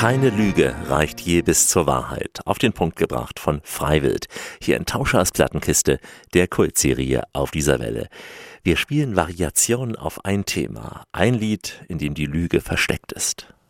Keine Lüge reicht je bis zur Wahrheit. Auf den Punkt gebracht von Freiwild. Hier in Tauschers Plattenkiste, der Kultserie auf dieser Welle. Wir spielen Variationen auf ein Thema. Ein Lied, in dem die Lüge versteckt ist.